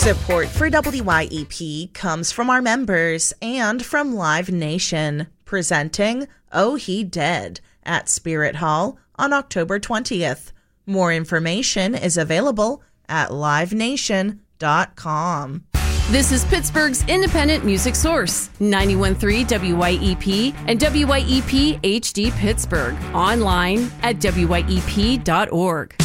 Support for WYEP comes from our members and from Live Nation, presenting Oh He Dead at Spirit Hall on October 20th. More information is available at livenation.com. This is Pittsburgh's independent music source, 91.3 WYEP and WYEP HD Pittsburgh. Online at WYEP.org.